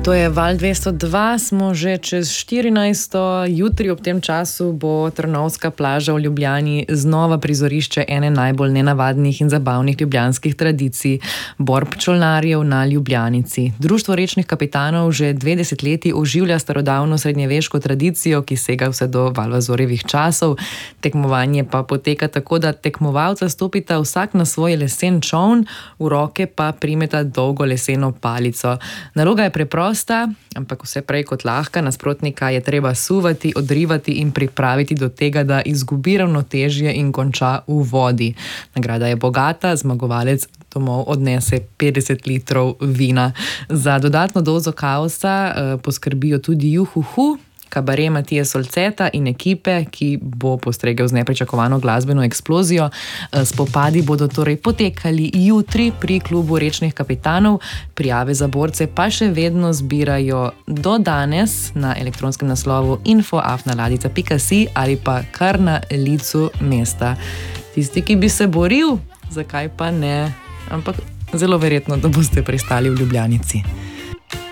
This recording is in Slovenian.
To je Val 202, smo že čez 14. Jutri ob tem času bo Trnovska plaža v Ljubljani znova prizorišče ene najbolj nenavadnih in zabavnih ljubljanskih tradicij, borb čolnarjev na Ljubljanici. Društvo rečnih kapitanov že 2 desetletji oživlja starodavno srednjeveško tradicijo, ki sega vse do Valvazorjevih časov. Tekmovanje pa poteka tako, da tekmovalca stopita vsak na svoj lesen čoln, v roke pa primeta dolgo leseno palico. Naloga je preprosta, ampak vse prej kot lahka. Nasprotnika je treba suvati, odrivati in pripraviti do tega, da izgubi ravnotežje in konča v vodi. Nagrada je bogata, zmagovalec domov odnese 50 litrov vina. Za dodatno dozo kaosa poskrbijo tudi Juhuhu, kabaret Matije Solceta in ekipe, ki bo postregel z nepričakovano glasbeno eksplozijo. Spopadi bodo torej potekali jutri pri klubu rečnih kapitanov. Prijave za borce pa še vedno zbirajo do danes na elektronskem naslovu info@ladica.si ali pa kar na licu mesta. Tisti, ki bi se boril, zakaj pa ne? Ampak zelo verjetno, da boste pristali v Ljubljanici.